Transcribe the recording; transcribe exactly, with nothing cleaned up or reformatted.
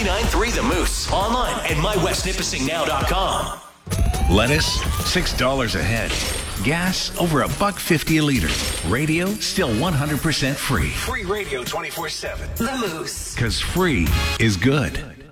ninety-nine point three The Moose. Online at my west nipissing now dot com. Lettuce, six dollars a head. Gas, over a buck fifty a liter. Radio, still one hundred percent free. Free radio twenty-four seven. The Moose. Because free is good.